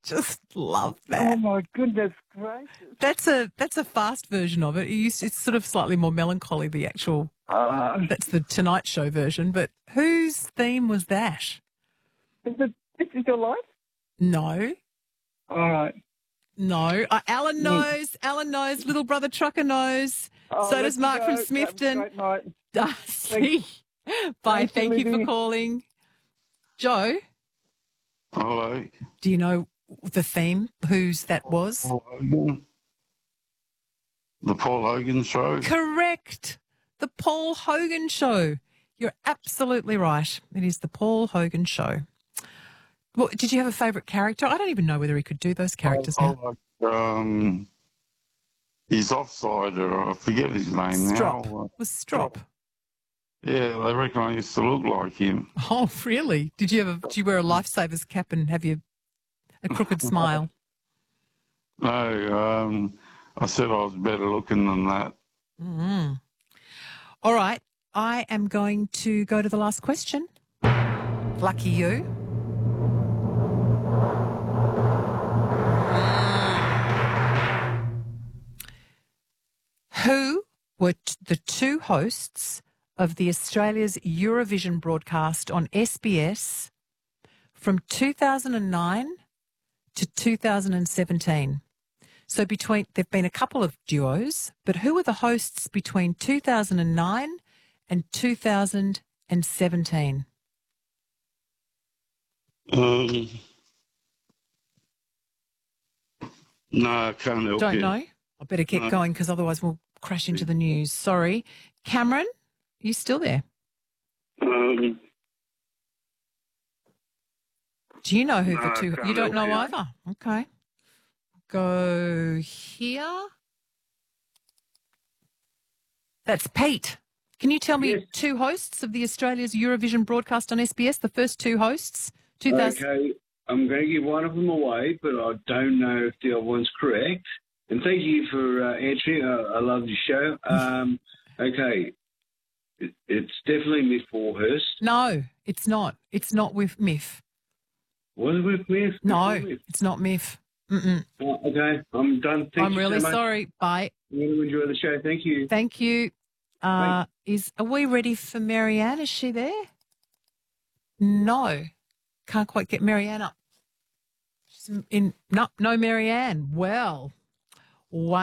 Just love Oh that. my goodness gracious! That's a fast version of it. It's sort of slightly more melancholy, the actual, that's the Tonight Show version. But whose theme was that? This is your life? No. All right. No. Alan knows. Alan knows. Little brother Trucker knows. I'll So let does you Mark go. from Have a Smithton. great night. See? Bye. Thanks for Thank you for listening. calling. Joe, Hello. do you know the theme? Whose that was? Paul Hogan. The Paul Hogan Show. Correct. The Paul Hogan Show. You're absolutely right. It is the Paul Hogan Show. Well, did you have a favourite character? I don't even know whether he could do those characters now. His offsider, I forget his name Strop. now. Was Strop. Yeah, they reckon I used to look like him. Oh, really? Did you wear a lifesavers cap and have a crooked smile? No, I said I was better looking than that. Mm. All right. I am going to go to the last question. Lucky you. Who were the two hosts of the Australia's Eurovision broadcast on SBS from 2009 to 2017? So there've been a couple of duos, but who were the hosts between 2009 and 2017? No, I can't help Don't you. know. I better keep going because otherwise we'll crash into the news. Sorry. Cameron, are you still there? Um, Do you know who the No, two? can't You don't know help you. either. Okay. Go here. That's Pete. Can you tell me two hosts of the Australia's Eurovision broadcast on SBS? The first two hosts. 2000. Okay, I'm going to give one of them away, but I don't know if the other one's correct. And thank you for answering. I love your show. Okay, it's definitely Miff Warhurst. No, it's not. It's not with Miff. Was it with Miff? No, it's not Miff. Mm-mm. Okay, I'm done. Thank I'm you really so much. sorry. Bye. I'm going to enjoy the show. Thank you. Thank you. Are we ready for Marianne? Is she there? No. Can't quite get Marianne up. She's no Marianne. Well, wow.